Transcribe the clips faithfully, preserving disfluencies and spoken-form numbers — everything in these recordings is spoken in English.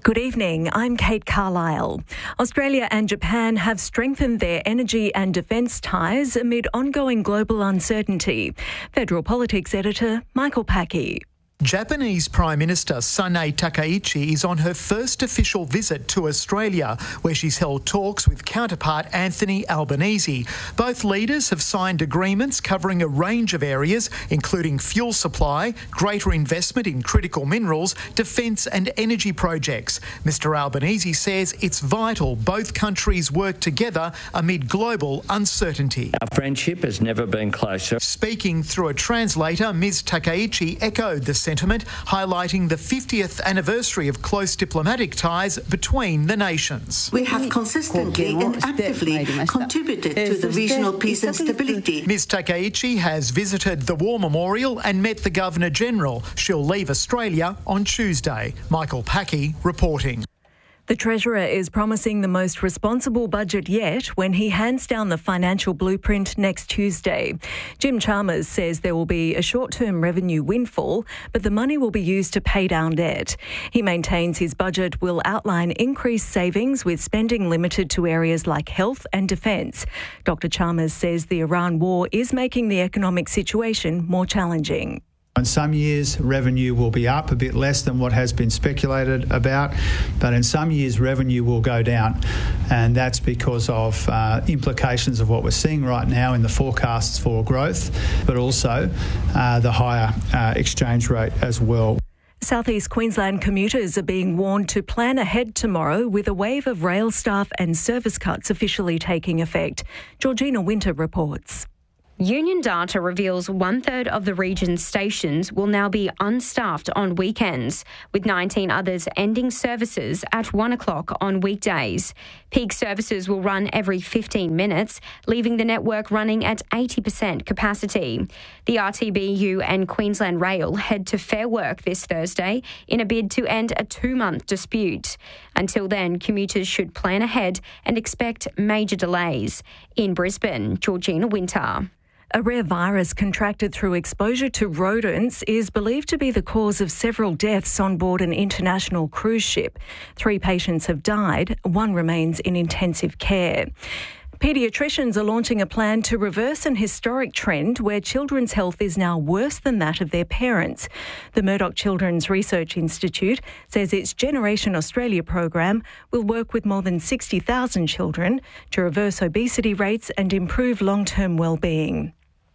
Good evening, I'm Kate Carlisle. Australia and Japan have strengthened their energy and defence ties amid ongoing global uncertainty. Federal Politics Editor Michael Packey. Japanese Prime Minister Sanae Takaichi is on her first official visit to Australia, where she's held talks with counterpart Anthony Albanese. Both leaders have signed agreements covering a range of areas, including fuel supply, greater investment in critical minerals, defence and energy projects. Mister Albanese says it's vital both countries work together amid global uncertainty. Our friendship has never been closer. Speaking through a translator, Miz Takaichi echoed the sentiment, highlighting the fiftieth anniversary of close diplomatic ties between the nations. We have consistently and actively contributed to the regional peace and stability. Miz Takaichi has visited the War Memorial and met the Governor-General. She'll leave Australia on Tuesday. Michael Packey reporting. The Treasurer is promising the most responsible budget yet when he hands down the financial blueprint next Tuesday. Jim Chalmers says there will be a short-term revenue windfall, but the money will be used to pay down debt. He maintains his budget will outline increased savings with spending limited to areas like health and defence. Doctor Chalmers says the Iran war is making the economic situation more challenging. In some years, revenue will be up a bit less than what has been speculated about, but in some years, revenue will go down. And that's because of uh, implications of what we're seeing right now in the forecasts for growth, but also uh, the higher uh, exchange rate as well. South East Queensland commuters are being warned to plan ahead tomorrow with a wave of rail staff and service cuts officially taking effect. Georgina Winter reports. Union data reveals one-third of the region's stations will now be unstaffed on weekends, with nineteen others ending services at one o'clock on weekdays. Peak services will run every fifteen minutes, leaving the network running at eighty percent capacity. The R T B U and Queensland Rail head to Fair Work this Thursday in a bid to end a two-month dispute. Until then, commuters should plan ahead and expect major delays. In Brisbane, Georgina Winter. A rare virus contracted through exposure to rodents is believed to be the cause of several deaths on board an international cruise ship. Three patients have died, one remains in intensive care. Paediatricians are launching a plan to reverse an historic trend where children's health is now worse than that of their parents. The Murdoch Children's Research Institute says its Generation Australia program will work with more than sixty thousand children to reverse obesity rates and improve long-term well-being.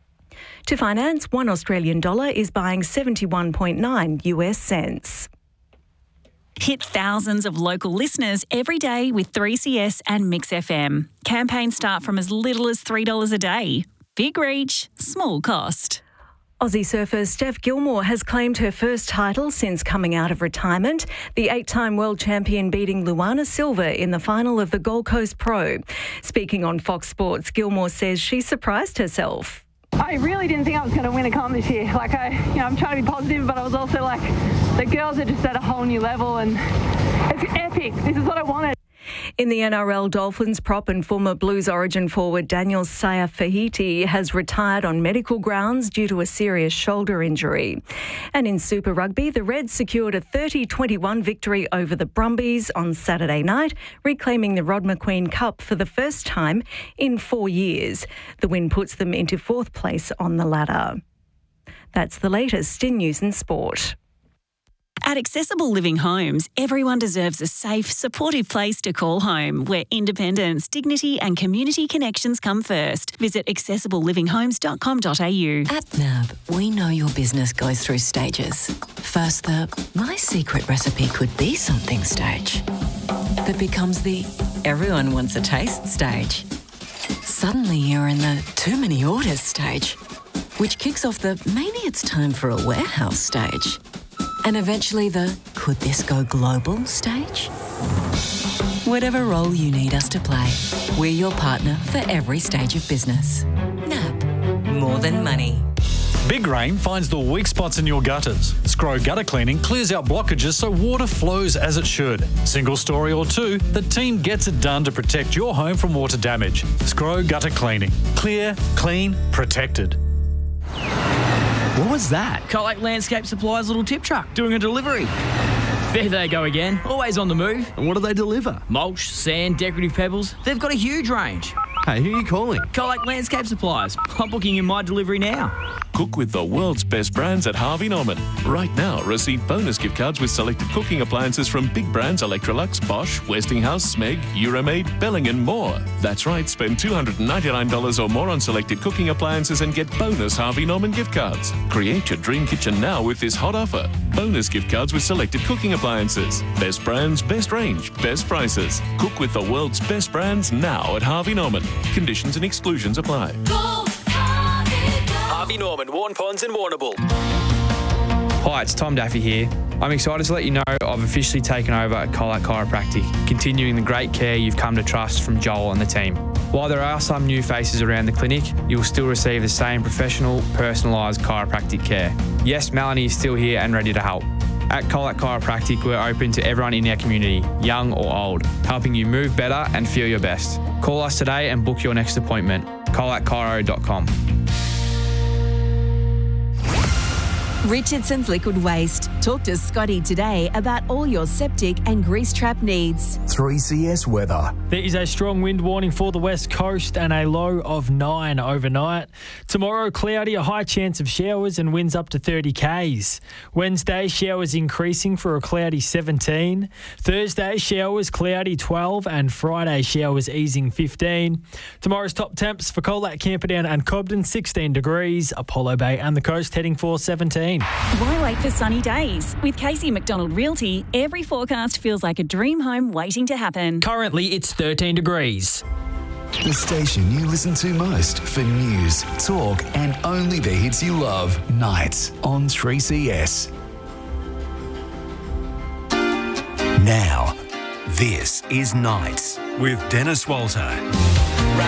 To finance, one Australian dollar is buying seventy-one point nine U S cents. Hit thousands of local listeners every day with three C S and Mix F M. Campaigns start from as little as three dollars a day. Big reach, small cost. Aussie surfer Steph Gilmore has claimed her first title since coming out of retirement, the eight-time world champion beating Luana Silva in the final of the Gold Coast Pro. Speaking on Fox Sports, Gilmore says she surprised herself. I really didn't think I was going to win a comp this year. Like, I, you know, I'm trying to be positive, but I was also like, the girls are just at a whole new level and it's epic. This is what I wanted. In the N R L, Dolphins prop and former Blues Origin forward Daniel Saiafahiti has retired on medical grounds due to a serious shoulder injury. And in Super Rugby, the Reds secured a thirty twenty-one victory over the Brumbies on Saturday night, reclaiming the Rod McQueen Cup for the first time in four years. The win puts them into fourth place on the ladder. That's the latest in news and sport. At Accessible Living Homes, everyone deserves a safe, supportive place to call home, where independence, dignity and community connections come first. Visit accessible living homes dot com dot a u. At N A B, we know your business goes through stages. First, the my secret recipe could be something stage that becomes the everyone wants a taste stage. Suddenly you're in the too many orders stage, which kicks off the maybe it's time for a warehouse stage. And eventually the could this go global stage? Whatever role you need us to play, we're your partner for every stage of business. N A B, more than money. Big Rain finds the weak spots in your gutters. Scrow Gutter Cleaning clears out blockages so water flows as it should. Single story or two, the team gets it done to protect your home from water damage. Scrow Gutter Cleaning. Clear, clean, protected. What was that? Colac Landscape Supplies' little tip truck doing a delivery. There they go again, always on the move. And what do they deliver? Mulch, sand, decorative pebbles. They've got a huge range. Hey, who are you calling? Colac Landscape Supplies. I'm booking in my delivery now. Cook with the world's best brands at Harvey Norman. Right now, receive bonus gift cards with selected cooking appliances from big brands Electrolux, Bosch, Westinghouse, Smeg, Euromaid, Belling and more. That's right, spend two hundred ninety-nine dollars or more on selected cooking appliances and get bonus Harvey Norman gift cards. Create your dream kitchen now with this hot offer. Bonus gift cards with selected cooking appliances. Best brands, best range, best prices. Cook with the world's best brands now at Harvey Norman. Conditions and exclusions apply. Go Harvey, go. Harvey Norman, Warn Ponds and Warrnambool. Hi, it's Tom Daffy here. I'm excited to let you know I've officially taken over at Colac Chiropractic, continuing the great care you've come to trust from Joel and the team. While there are some new faces around the clinic, you'll still receive the same professional, personalised chiropractic care. Yes, Melanie is still here and ready to help. At Colac Chiropractic, we're open to everyone in our community, young or old, helping you move better and feel your best. Call us today and book your next appointment. colac chiro dot com. Richardson's Liquid Waste. Talk to Scotty today about all your septic and grease trap needs. three C S weather. There is a strong wind warning for the west coast and a low of nine overnight. Tomorrow, cloudy, a high chance of showers and winds up to thirty kays. Wednesday, showers increasing for a cloudy seventeen. Thursday, showers cloudy twelve and Friday, showers easing fifteen. Tomorrow's top temps for Colac, Camperdown and Cobden, sixteen degrees. Apollo Bay and the coast heading for seventeen. Why wait for sunny days? With Casey McDonald Realty, every forecast feels like a dream home waiting to happen. Currently, it's thirteen degrees. The station you listen to most for news, talk, and only the hits you love. Nights on three C S. Now, this is Nights with Dennis Walter.